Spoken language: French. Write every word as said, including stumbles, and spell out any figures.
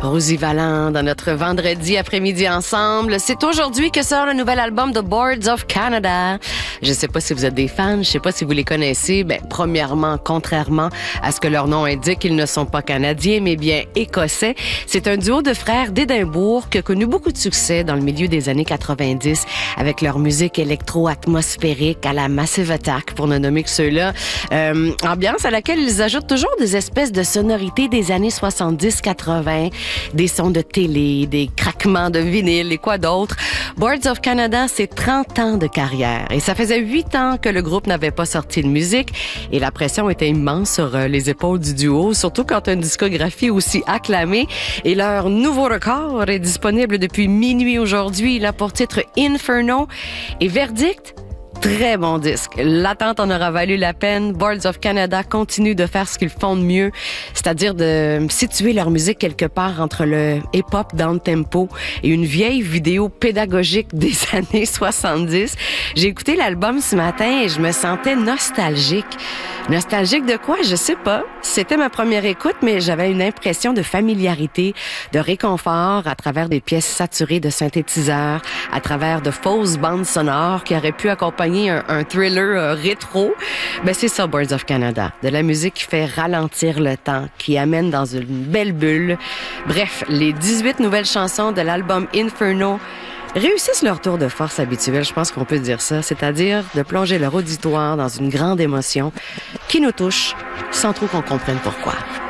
Rosie Valland dans notre vendredi après-midi ensemble. C'est aujourd'hui que sort le nouvel album de Boards of Canada. Je sais pas si vous êtes des fans, je sais pas si vous les connaissez. Ben, premièrement, contrairement à ce que leur nom indique, ils ne sont pas canadiens, mais bien écossais. C'est un duo de frères d'Édimbourg qui a connu beaucoup de succès dans le milieu des années quatre-vingt-dix avec leur musique électro-atmosphérique à la Massive Attack, pour ne nommer que ceux-là. Euh, ambiance à laquelle ils ajoutent toujours des espèces de sonorités des années soixante-dix quatre-vingts. Des sons de télé, des craquements de vinyle et quoi d'autre. Boards of Canada, c'est trente ans de carrière. Et ça faisait huit ans que le groupe n'avait pas sorti de musique. Et la pression était immense sur les épaules du duo, surtout quand une discographie aussi acclamée. Et leur nouveau record est disponible depuis minuit aujourd'hui. Il a pour titre Inferno. Et verdict? Très bon disque. L'attente en aura valu la peine. Boards of Canada continue de faire ce qu'ils font de mieux, c'est-à-dire de situer leur musique quelque part entre le hip-hop down-tempo et une vieille vidéo pédagogique des années soixante-dix. J'ai écouté l'album ce matin et je me sentais nostalgique. Nostalgique de quoi? Je sais pas. C'était ma première écoute, mais j'avais une impression de familiarité, de réconfort à travers des pièces saturées de synthétiseurs, à travers de fausses bandes sonores qui auraient pu accompagner Un, un thriller euh, rétro. Ben, c'est ça, Boards of Canada. De la musique qui fait ralentir le temps, qui amène dans une belle bulle. Bref, les dix-huit nouvelles chansons de l'album Inferno réussissent leur tour de force habituel, je pense qu'on peut dire ça, c'est-à-dire de plonger leur auditoire dans une grande émotion qui nous touche sans trop qu'on comprenne pourquoi.